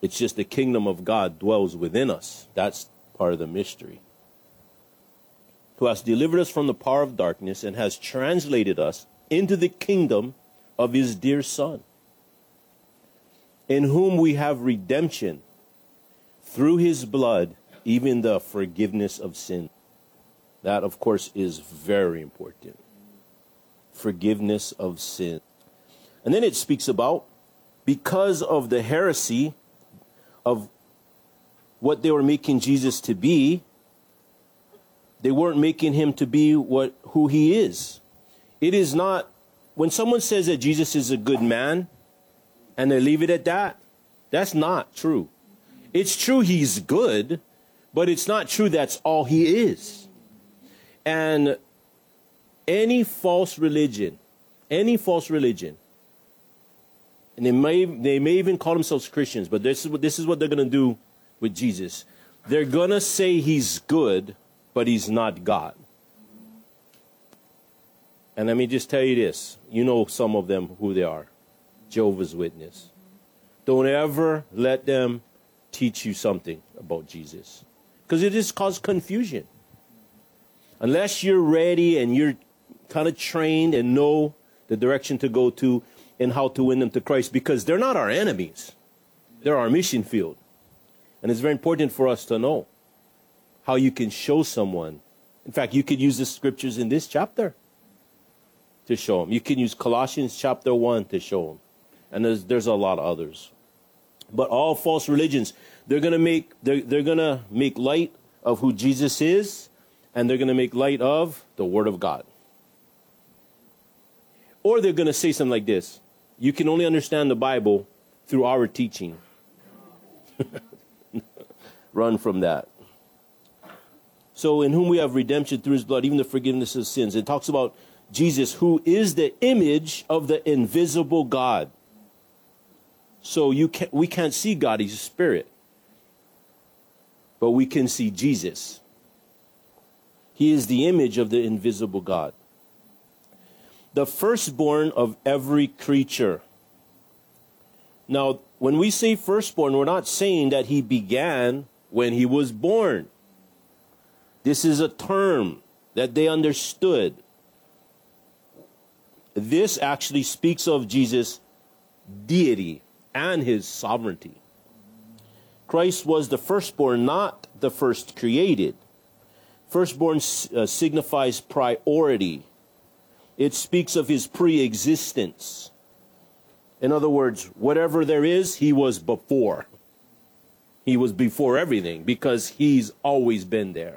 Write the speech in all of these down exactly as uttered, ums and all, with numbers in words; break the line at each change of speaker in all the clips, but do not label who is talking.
It's just the kingdom of God dwells within us. That's part of the mystery. Who has delivered us from the power of darkness and has translated us into the kingdom of his dear Son, in whom we have redemption through his blood, even the forgiveness of sin. That, of course, is very important. Forgiveness of sin. And then it speaks about, because of the heresy of what they were making Jesus to be, they weren't making him to be what who he is. It is not, when someone says that Jesus is a good man and they leave it at that, that's not true. It's true he's good, but it's not true that's all he is. And any false religion, any false religion, and they may they may even call themselves Christians, but this is what this is what they're going to do with Jesus. They're going to say he's good, but he's not God. And let me just tell you this. You know some of them, who they are. Jehovah's Witness. Don't ever let them teach you something about Jesus, because it just causes confusion. Unless you're ready and you're kind of trained and know the direction to go to and how to win them to Christ, because they're not our enemies. They're our mission field. And it's very important for us to know how you can show someone. In fact, you could use the scriptures in this chapter to show them. You can use Colossians chapter one to show them. And there's, there's a lot of others. But all false religions, they're going to make they're, they're going to make light of who Jesus is, and they're going to make light of the Word of God. Or they're going to say something like this: you can only understand the Bible through our teaching. Run from that. So, in whom we have redemption through his blood, even the forgiveness of sins. It talks about Jesus, who is the image of the invisible God. So you can't, we can't see God, he's a spirit. But we can see Jesus. He is the image of the invisible God. The firstborn of every creature. Now, when we say firstborn, we're not saying that he began when he was born. This is a term that they understood. This actually speaks of Jesus' deity and his sovereignty. Christ was the firstborn, not the first created. Firstborn uh, signifies priority. It speaks of his pre-existence. In other words, whatever there is, he was before. He was before everything, because he's always been there.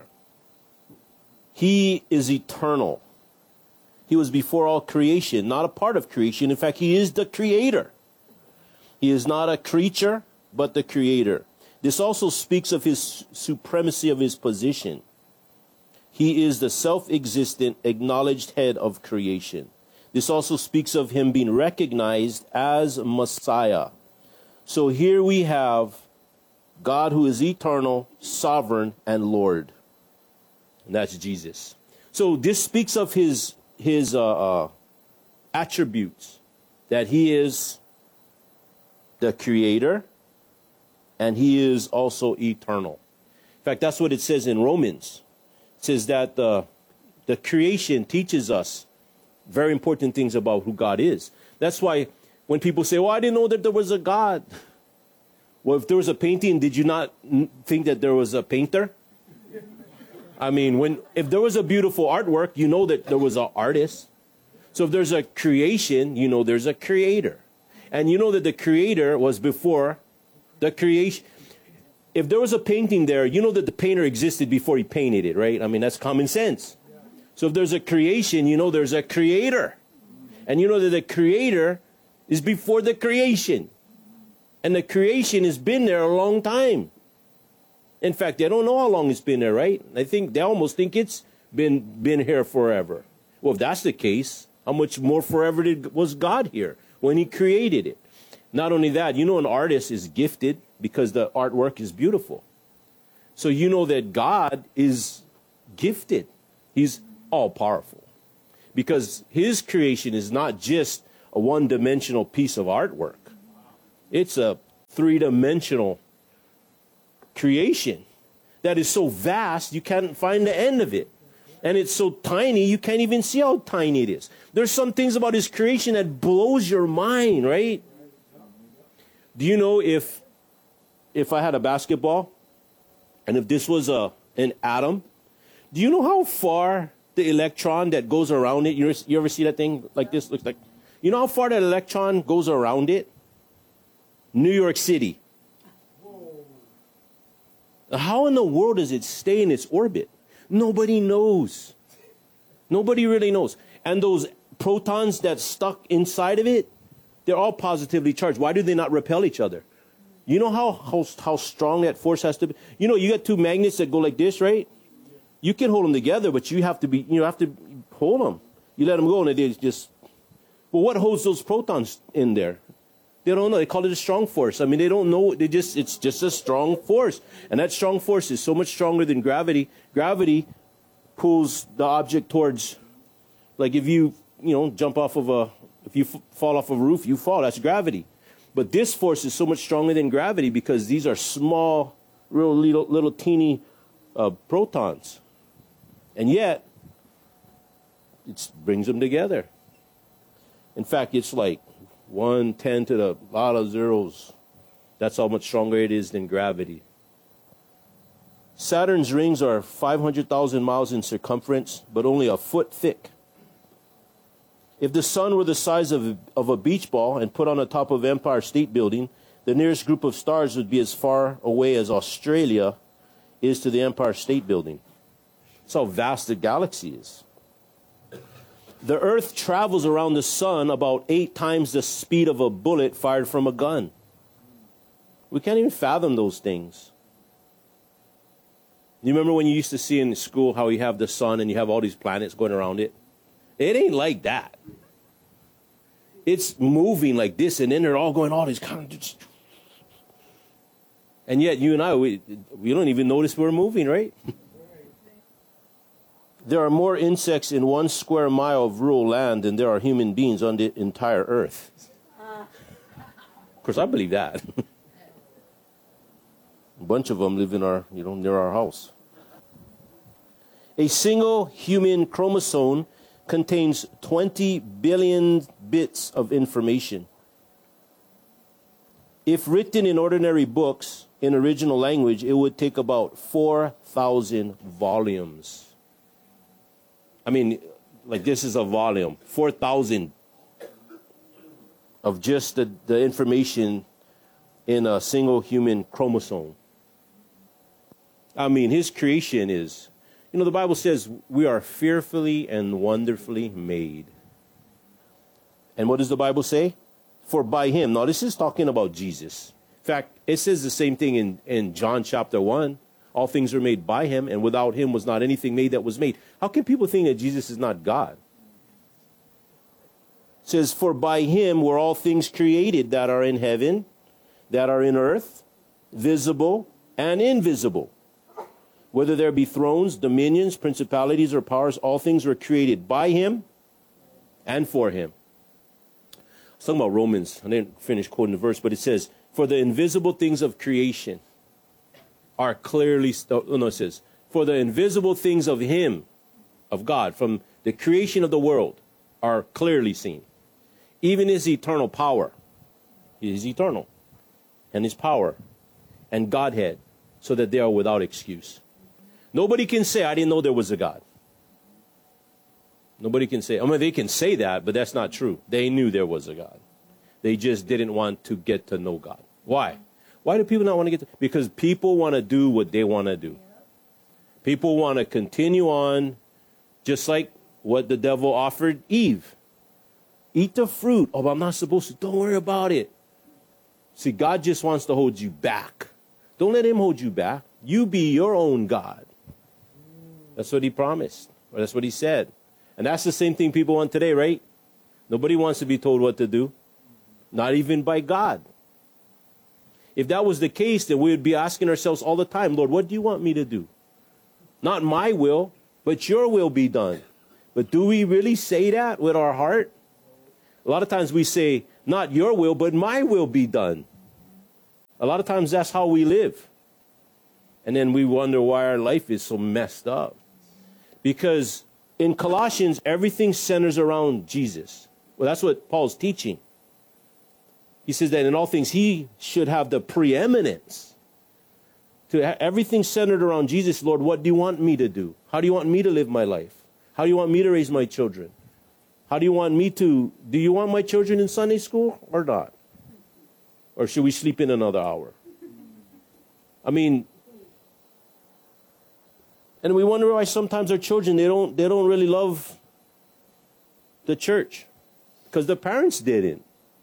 He is eternal. He was before all creation, not a part of creation. In fact, he is the creator. He is not a creature, but the creator. This also speaks of his supremacy of his position. He is the self-existent, acknowledged head of creation. This also speaks of him being recognized as Messiah. So here we have God, who is eternal, sovereign, and Lord. And that's Jesus. So this speaks of his, his uh, uh, attributes, that he is the creator, and he is also eternal. In fact, that's what it says in Romans. It says that uh, the creation teaches us very important things about who God is. That's why when people say, well, I didn't know that there was a God. Well, if there was a painting, did you not think that there was a painter? I mean, when if there was a beautiful artwork, you know that there was an artist. So if there's a creation, you know there's a creator. And you know that the creator was before the creation. If there was a painting there, you know that the painter existed before he painted it, right? I mean, that's common sense. So if there's a creation, you know there's a creator. And you know that the creator is before the creation. And the creation has been there a long time. In fact, they don't know how long it's been there, right? I think they almost think it's been been here forever. Well, if that's the case, how much more forever did, was God here when he created it? Not only that, you know an artist is gifted because the artwork is beautiful. So you know that God is gifted. He's all-powerful. Because his creation is not just a one-dimensional piece of artwork. It's a three-dimensional creation that is so vast you can't find the end of it. And it's so tiny you can't even see how tiny it is. There's some things about his creation that blows your mind, right? Do you know if if I had a basketball and if this was a an atom, do you know how far the electron that goes around it, you, you ever see that thing like this? Looks like, you know how far that electron goes around it? New York City. How in the world does it stay in its orbit? Nobody knows. Nobody really knows. And those protons that's stuck inside of it, they're all positively charged. Why do they not repel each other? You know how, how, how strong that force has to be? You know, you got two magnets that go like this, right? You can hold them together, but you have to be, you have to hold them. You let them go and they just, well, what holds those protons in there? They don't know. They call it a strong force. I mean, they don't know. They just, it's just a strong force. And that strong force is so much stronger than gravity. Gravity pulls the object towards, like if you, you know, jump off of a, if you f- fall off of a roof, you fall. That's gravity. But this force is so much stronger than gravity because these are small, real little, little teeny uh, protons. And yet, it brings them together. In fact, it's like one ten to the lot of zeros. That's how much stronger it is than gravity. Saturn's rings are five hundred thousand miles in circumference, but only a foot thick. If the sun were the size of, of a beach ball and put on the top of Empire State Building, the nearest group of stars would be as far away as Australia is to the Empire State Building. That's how vast the galaxy is. The Earth travels around the sun about eight times the speed of a bullet fired from a gun. We can't even fathom those things. You remember when you used to see in school how you have the sun and you have all these planets going around it? It ain't like that. It's moving like this, and then they're all going all these kind of... And yet you and I, we, we don't even notice we're moving, right? There are more insects in one square mile of rural land than there are human beings on the entire earth. Of course, I believe that. A bunch of them live in our, you know, near our house. A single human chromosome contains twenty billion bits of information. If written in ordinary books in original language, it would take about four thousand volumes. I mean, like this is a volume, four thousand of just the, the information in a single human chromosome. I mean, his creation is, you know, the Bible says we are fearfully and wonderfully made. And what does the Bible say? For by him, now this is talking about Jesus. In fact, it says the same thing in, in John chapter one. All things were made by him, and without him was not anything made that was made. How can people think that Jesus is not God? It says, for by him were all things created that are in heaven, that are in earth, visible and invisible. Whether there be thrones, dominions, principalities, or powers, all things were created by him and for him. I was talking about Romans. I didn't finish quoting the verse, but it says, for the invisible things of creation are clearly, oh, no, it says, for the invisible things of him, of God, from the creation of the world, are clearly seen. Even his eternal power, he is eternal, and his power, and Godhead, so that they are without excuse. Nobody can say, I didn't know there was a God. Nobody can say, I mean, they can say that, but that's not true. They knew there was a God. They just didn't want to get to know God. Why? Why do people not want to get to? Because people want to do what they want to do. People want to continue on just like what the devil offered Eve. Eat the fruit. Oh, but I'm not supposed to. Don't worry about it. See, God just wants to hold you back. Don't let him hold you back. You be your own God. That's what he promised. Or that's what he said. And that's the same thing people want today, right? Nobody wants to be told what to do. Not even by God. If that was the case, then we would be asking ourselves all the time, Lord, what do you want me to do? Not my will, but your will be done. But do we really say that with our heart? A lot of times we say, not your will, but my will be done. A lot of times that's how we live. And then we wonder why our life is so messed up. Because in Colossians, everything centers around Jesus. Well, that's what Paul's teaching. He says that in all things, he should have the preeminence. To ha- everything centered around Jesus. Lord, what do you want me to do? How do you want me to live my life? How do you want me to raise my children? How do you want me to, do you want my children in Sunday school or not? Or should we sleep in another hour? I mean, and we wonder why sometimes our children, they don't, they don't really love the church. Because the parents didn't.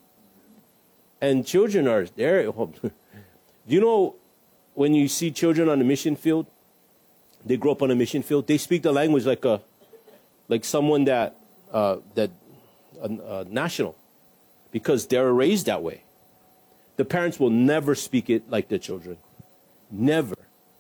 And children are there. Do you know when you see children on the mission field, they grow up on a mission field, they speak the language like a, like someone that, uh, that, uh, uh, national, because they're raised that way. The parents will never speak it like the children. Never.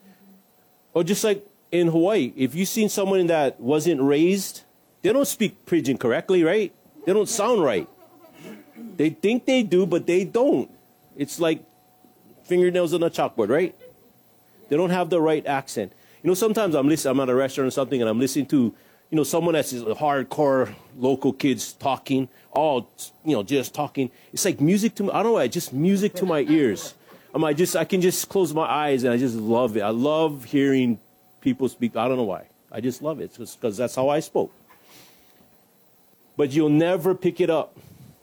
Or just like in Hawaii, if you've seen someone that wasn't raised, they don't speak pidgin correctly, right? They don't sound right. They think they do, but they don't. It's like fingernails on a chalkboard, right? They don't have the right accent. You know, sometimes I'm listening, I'm at a restaurant or something, and I'm listening to, you know, someone that's hardcore local kids talking, all, you know, just talking. It's like music to me. I don't know, just music to my ears. I'm, I just, I can just close my eyes and I just love it. I love hearing people speak. I don't know why. I just love it. It's because that's how I spoke. But you'll never pick it up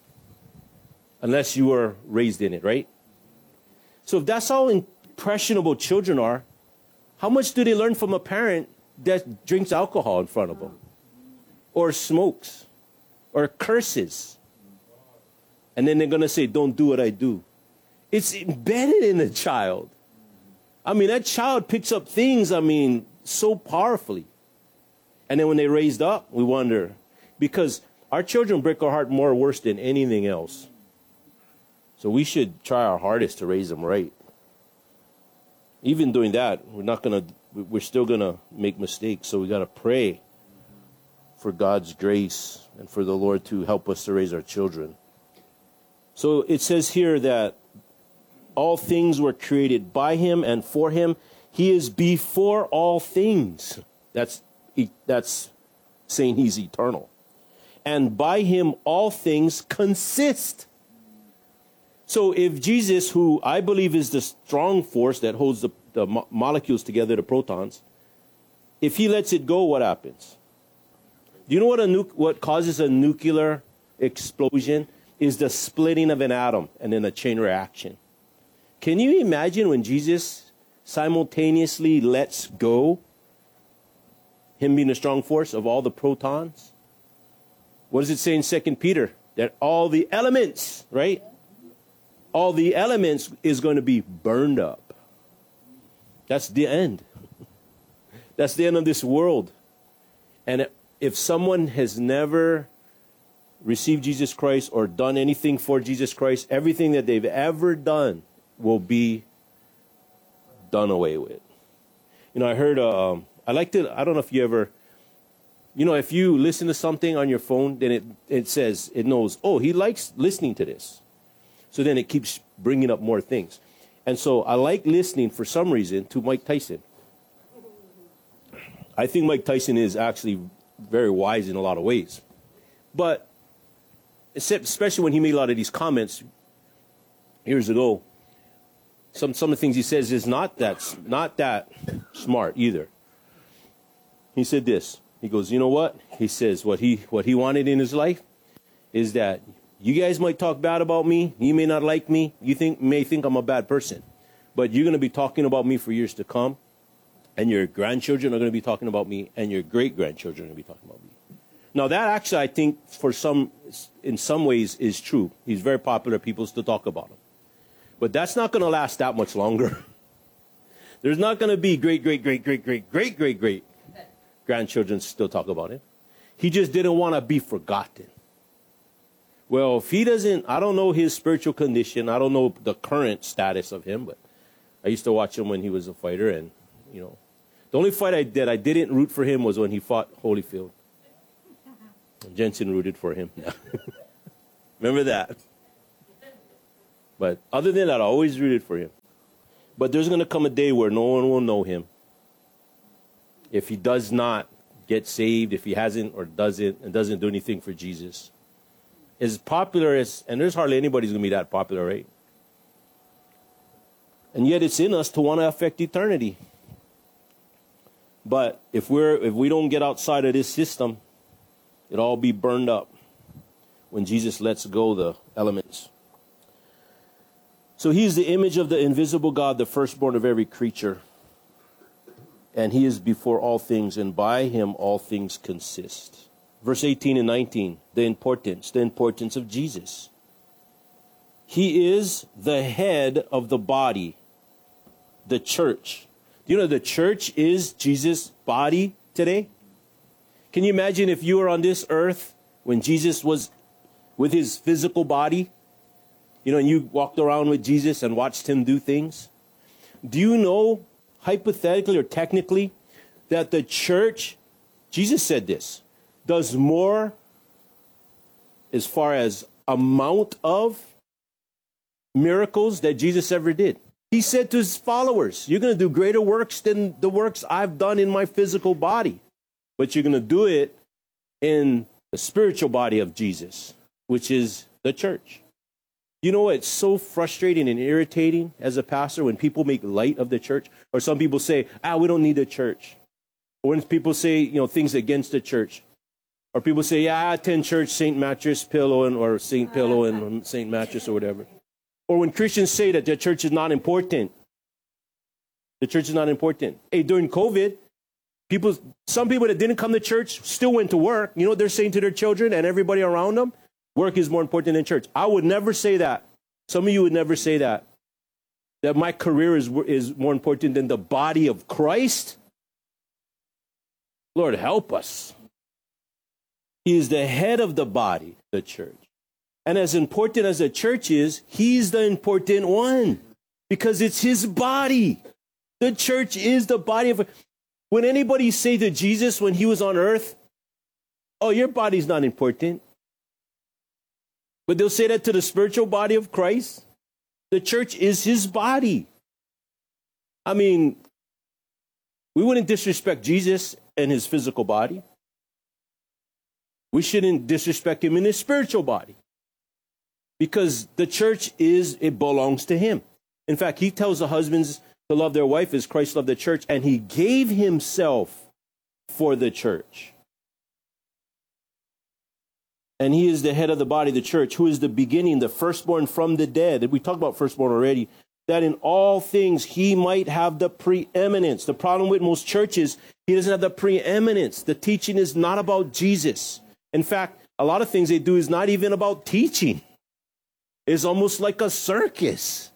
unless you were raised in it, right? So if that's how impressionable children are, how much do they learn from a parent that drinks alcohol in front of them? Or smokes? Or curses? And then they're going to say, don't do what I do. It's embedded in the child. I mean, that child picks up things, I mean, so powerfully. And then when they're raised up, we wonder. Because our children break our heart more worse than anything else. So we should try our hardest to raise them right. Even doing that, we're not going to, we're still going to make mistakes. So we got to pray for God's grace and for the Lord to help us to raise our children. So it says here that all things were created by him and for him. He is before all things. That's, that's saying he's eternal. And by him all things consist. So if Jesus, who I believe is the strong force that holds the, the mo- molecules together, the protons, if he lets it go, what happens? Do you know what a nu- what causes a nuclear explosion? Is the splitting of an atom and then a chain reaction. Can you imagine when Jesus simultaneously lets go, him being a strong force, of all the protons? What does it say in Second Peter? That all the elements, right? All the elements is going to be burned up. That's the end. That's the end of this world. And if someone has never received Jesus Christ or done anything for Jesus Christ, everything that they've ever done will be done away with. You know, I heard, uh, um, I like to, I don't know if you ever, you know, if you listen to something on your phone, then it, it says, it knows, oh, he likes listening to this. So then it keeps bringing up more things. And so I like listening, for some reason, to Mike Tyson. I think Mike Tyson is actually very wise in a lot of ways. But especially when he made a lot of these comments years ago, some some of the things he says is not that, not that smart either. He said this. He goes, you know what? He says what he what he wanted in his life is that you guys might talk bad about me. You may not like me. You think may think I'm a bad person. But you're going to be talking about me for years to come. And your grandchildren are going to be talking about me. And your great-grandchildren are going to be talking about me. Now, that actually, I think, for some, in some ways, is true. He's very popular. People still talk about him. But that's not going to last that much longer. There's not going to be great, great, great, great, great, great, great, great grandchildren still talk about him. He just didn't want to be forgotten. Well, if he doesn't, I don't know his spiritual condition. I don't know the current status of him, but I used to watch him when he was a fighter. And, you know, the only fight I did, I didn't root for him was when he fought Holyfield. Jensen rooted for him. Remember that. But other than that, I always rooted for him. But there's going to come a day where no one will know him. If he does not get saved, if he hasn't or doesn't, and doesn't do anything for Jesus. As popular as, and there's hardly anybody who's going to be that popular, right? And yet it's in us to want to affect eternity. But if we're if we don't get outside of this system, it'll all be burned up when Jesus lets go the elements. So he's the image of the invisible God, the firstborn of every creature. And he is before all things, and by him all things consist. Verse eighteen and nineteen, the importance, the importance of Jesus. He is the head of the body, the church. Do you know the church is Jesus' body today? Can you imagine if you were on this earth when Jesus was with his physical body? You know, and you walked around with Jesus and watched him do things? Do you know, hypothetically or technically, that the church, Jesus said this, does more as far as amount of miracles that Jesus ever did? He said to his followers, you're going to do greater works than the works I've done in my physical body. But you're going to do it in the spiritual body of Jesus, which is the church. You know, it's so frustrating and irritating as a pastor when people make light of the church. Or some people say, ah, we don't need the church. Or when people say, you know, things against the church. Or people say, yeah, I attend church, Saint Mattress Pillow, and, or Saint Pillow and Saint Mattress or whatever. Or when Christians say that the church is not important. The church is not important. Hey, during COVID, people, some people that didn't come to church still went to work. You know what they're saying to their children and everybody around them? Work is more important than church. I would never say that. Some of you would never say that. That my career is, is more important than the body of Christ. Lord, help us. He is the head of the body, the church. And as important as the church is, he's the important one. Because it's his body. The church is the body of... When anybody say to Jesus when he was on earth, oh, your body's not important. But they'll say that to the spiritual body of Christ. The church is his body. I mean, we wouldn't disrespect Jesus and his physical body. We shouldn't disrespect him in his spiritual body. Because the church is, it belongs to him. In fact, he tells the husbands to love their wife as Christ loved the church, and he gave himself for the church. And he is the head of the body, the church, who is the beginning, the firstborn from the dead. We talked about firstborn already. That in all things he might have the preeminence. The problem with most churches, he doesn't have the preeminence. The teaching is not about Jesus. In fact, a lot of things they do is not even about teaching. It's almost like a circus.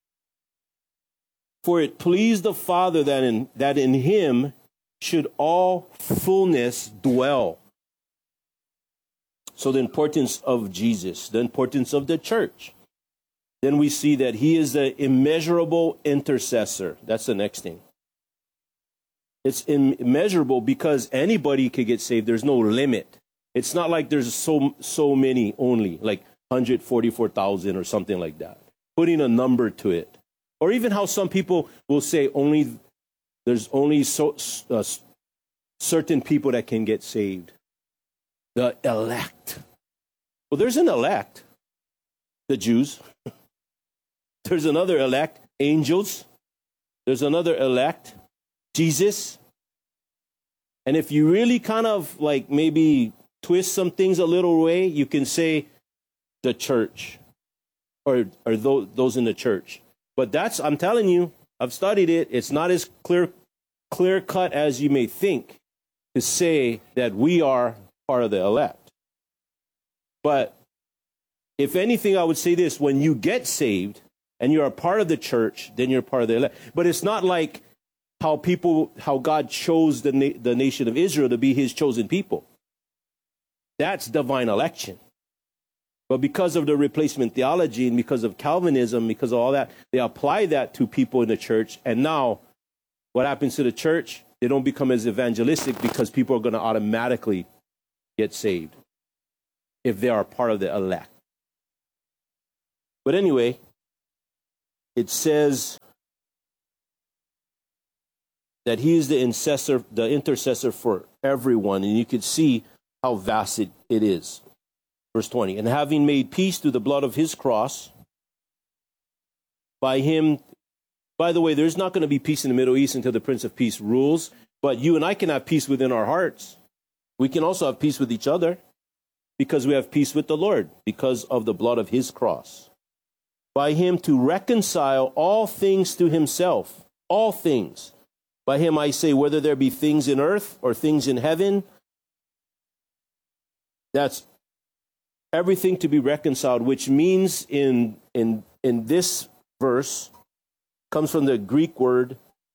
For it pleased the Father that in, that in him should all fullness dwell. So the importance of Jesus, the importance of the church. Then we see that he is the immeasurable intercessor. That's the next thing. It's immeasurable because anybody could get saved. There's no limit. It's not like there's so so many only, like one hundred forty-four thousand or something like that. Putting a number to it. Or even how some people will say only there's only so uh, certain people that can get saved. The elect. Well, there's an elect, the Jews. There's another elect, angels. There's another elect, Jesus. And if you really kind of like maybe twist some things a little way, you can say the church or, or those, those in the church. But that's, I'm telling you, I've studied it. It's not as clear, clear cut as you may think to say that we are part of the elect. But if anything, I would say this: when you get saved and you're a part of the church, then you're part of the elect. But it's not like how people, how God chose the, na- the nation of Israel to be his chosen people. That's divine election. But because of the replacement theology and because of Calvinism, because of all that, they apply that to people in the church. And now what happens to the church? They don't become as evangelistic because people are going to automatically get saved if they are part of the elect. But anyway, it says that he is the intercessor, the intercessor for everyone. And you could see how vast it, it is. Verse twenty, and having made peace through the blood of his cross, by him, by the way, there's not going to be peace in the Middle East until the Prince of Peace rules, but you and I can have peace within our hearts. We can also have peace with each other because we have peace with the Lord because of the blood of his cross. By him to reconcile all things to himself, all things. By him I say, whether there be things in earth or things in heaven, that's everything to be reconciled, which means in in in this verse comes from the Greek word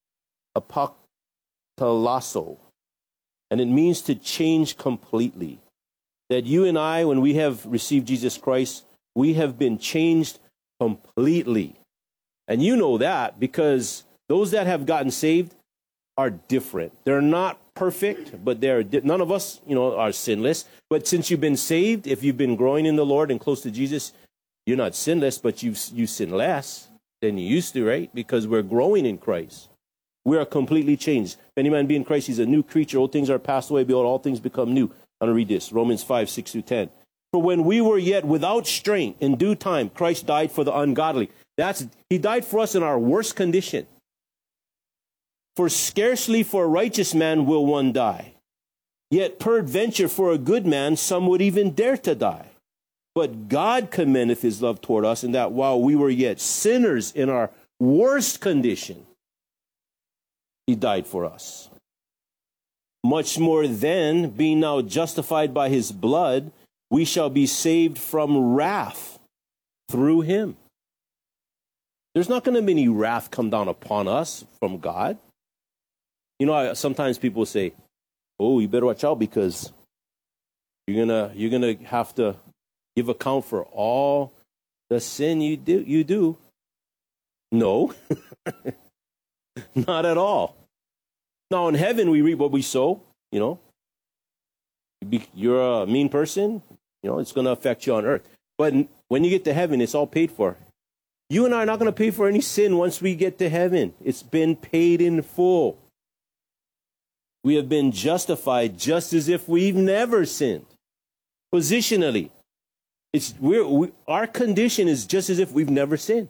apoktalasso, and it means to change completely. That you and I, when we have received Jesus Christ, we have been changed completely. And you know that because those that have gotten saved are different. They're not perfect, but they're di- none of us, you know, are sinless. But since you've been saved, if you've been growing in the Lord and close to Jesus, you're not sinless, but you you sin less than you used to, right? Because we're growing in Christ. We are completely changed. If any man be in Christ, he's a new creature. Old things are passed away, behold, all things become new. I'm going to read this, Romans five, six through ten. For when we were yet without strength, in due time, Christ died for the ungodly. That's, he died for us in our worst condition. For scarcely for a righteous man will one die. Yet peradventure for a good man, some would even dare to die. But God commendeth his love toward us, in that while we were yet sinners in our worst condition, he died for us. Much more then, being now justified by his blood, we shall be saved from wrath through him. There's not going to be any wrath come down upon us from God. You know, I, sometimes people say, oh, you better watch out because you're gonna you're gonna have to give account for all the sin you do you do. No, not at all. Now in heaven we reap what we sow, you know. You're a mean person, you know, it's going to affect you on earth. But when you get to heaven, it's all paid for. You and I are not going to pay for any sin once we get to heaven. It's been paid in full. We have been justified just as if we've never sinned. Positionally, it's we're, we, our condition is just as if we've never sinned.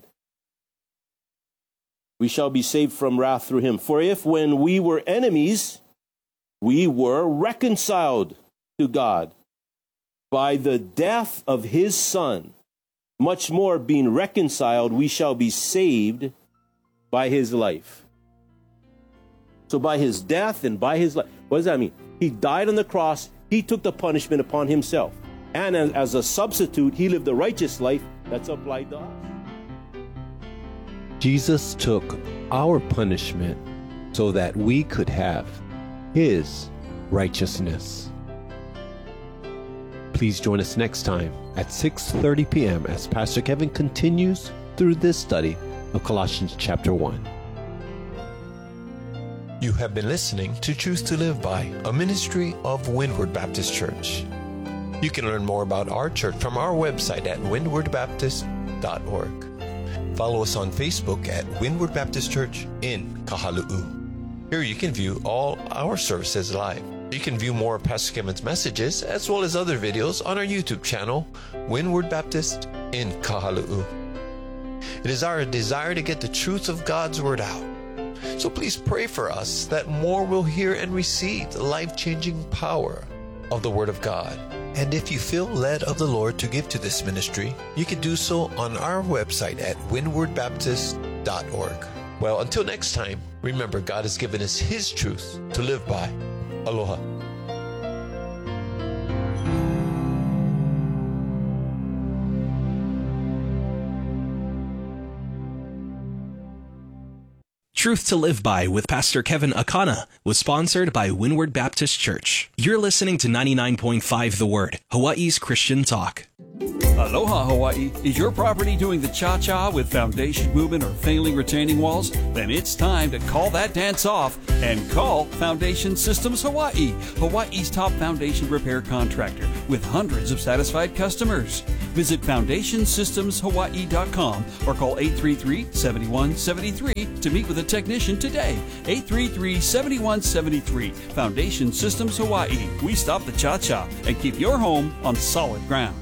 We shall be saved from wrath through him. For if when we were enemies, we were reconciled to God by the death of his Son, much more being reconciled, we shall be saved by his life. So by his death and by his life, what does that mean? He died on the cross. He took the punishment upon himself. And as, as a substitute, he lived a righteous life that's applied to us.
Jesus took our punishment so that we could have his righteousness. Please join us next time at six thirty p.m. as Pastor Kevin continues through this study of Colossians chapter one.
You have been listening to Truth to Live By, a ministry of Windward Baptist Church. You can learn more about our church from our website at windward baptist dot org. Follow us on Facebook at Windward Baptist Church in Kahalu'u. Here you can view all our services live. You can view more of Pastor Kevin's messages as well as other videos on our YouTube channel, Windward Baptist in Kahalu'u. It is our desire to get the truth of God's Word out. So please pray for us that more will hear and receive the life-changing power of the Word of God. And if you feel led of the Lord to give to this ministry, you can do so on our website at windward baptist dot org. Well, until next time, remember God has given us His truth to live by. Aloha.
Truth to Live By with Pastor Kevin Akana was sponsored by Windward Baptist Church. You're listening to ninety-nine point five The Word, Hawaii's Christian talk.
Aloha, Hawaii. Is your property doing the cha-cha with foundation movement or failing retaining walls? Then it's time to call that dance off and call Foundation Systems Hawaii, Hawaii's top foundation repair contractor with hundreds of satisfied customers. Visit foundation systems hawaii dot com or call eight three three, seven one seven three to meet with a technician today. eight three three, seven one seven three. Foundation Systems Hawaii. We stop the cha-cha and keep your home on solid ground.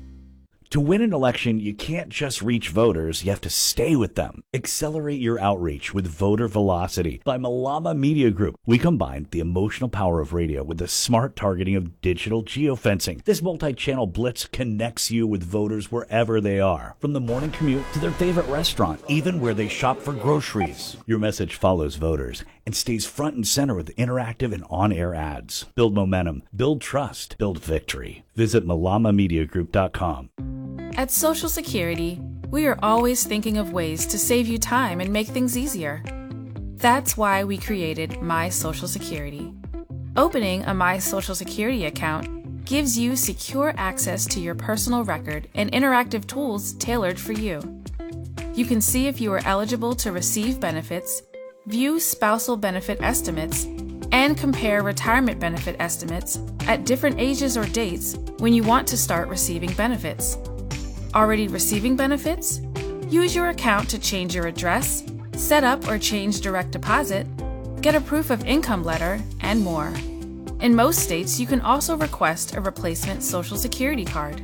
To win an election, you can't just reach voters, you have to stay with them. Accelerate your outreach with Voter Velocity by Malama Media Group. We combined the emotional power of radio with the smart targeting of digital geofencing. This multi-channel blitz connects you with voters wherever they are, from the morning commute to their favorite restaurant, even where they shop for groceries. Your message follows voters and stays front and center with interactive and on-air ads. Build momentum, build trust, build victory. Visit malama media group dot com.
At Social Security, we are always thinking of ways to save you time and make things easier. That's why we created My Social Security. Opening a My Social Security account gives you secure access to your personal record and interactive tools tailored for you. You can see if you are eligible to receive benefits, view spousal benefit estimates, and compare retirement benefit estimates at different ages or dates when you want to start receiving benefits. Already receiving benefits? Use your account to change your address, set up or change direct deposit, get a proof of income letter, and more. In most states, you can also request a replacement Social Security card.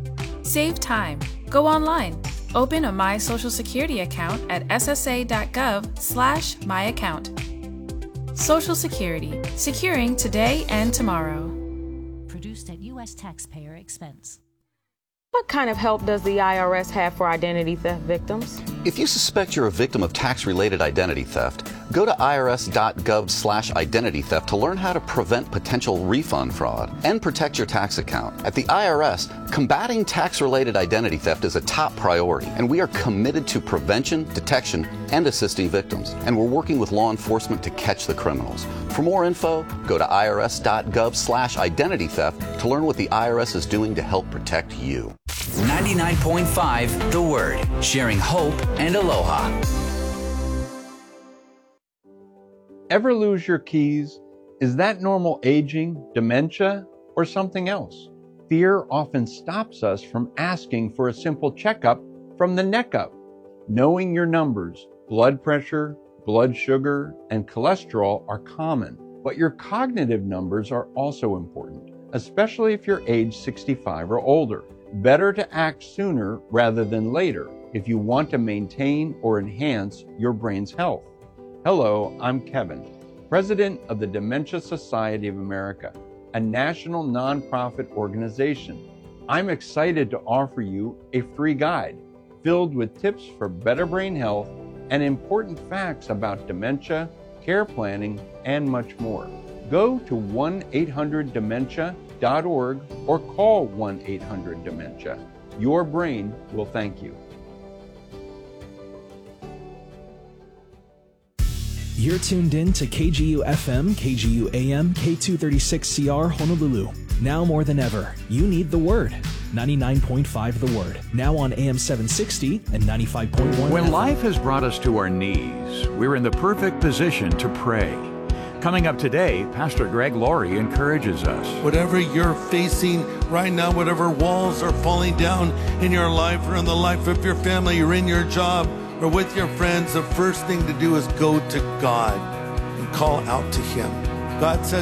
Save time. Go online. Open a My Social Security account at s s a dot gov slash my account. Social Security, securing today and tomorrow.
Produced at U S taxpayer expense.
What kind of help does the I R S have for identity theft victims?
If you suspect you're a victim of tax-related identity theft, go to I R S dot gov slash identity theft to learn how to prevent potential refund fraud and protect your tax account. At the I R S, combating tax-related identity theft is a top priority, and we are committed to prevention, detection, and assisting victims. And we're working with law enforcement to catch the criminals. For more info, go to I R S dot gov slash identity theft to learn what the I R S is doing to help protect you.
ninety-nine point five The Word, sharing hope and aloha.
Ever lose your keys? Is that normal aging, dementia, or something else? Fear often stops us from asking for a simple checkup from the neck up. Knowing your numbers, blood pressure, blood sugar, and cholesterol are common, but your cognitive numbers are also important, especially if you're age sixty-five or older. Better to act sooner rather than later if you want to maintain or enhance your brain's health. Hello, I'm Kevin, President of the Dementia Society of America, a national nonprofit organization. I'm excited to offer you a free guide filled with tips for better brain health and important facts about dementia, care planning, and much more. Go to one eight hundred dementia dot org or call one eight hundred dementia. Your brain will thank you.
You're tuned in to K G U F M, K G U A M, K two thirty-six C R Honolulu. Now more than ever, you need the Word. ninety-nine point five The Word. Now on A M seven sixty and ninety-five point one.
When
F M.
life has brought us to our knees, we're in the perfect position to pray. Coming up today, Pastor Greg Laurie encourages us.
Whatever you're facing right now, whatever walls are falling down in your life or in the life of your family or in your job or with your friends, the first thing to do is go to God and call out to Him. God says,